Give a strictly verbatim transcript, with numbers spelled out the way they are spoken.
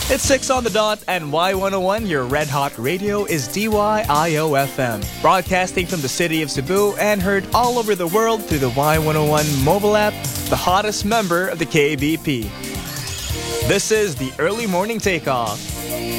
It's six on the dot, and Y one oh one, your red hot radio, is D Y I O F M, broadcasting from the city of Cebu and heard all over the world through the Y one oh one mobile app, the hottest member of the K B P. This is the early morning takeoff.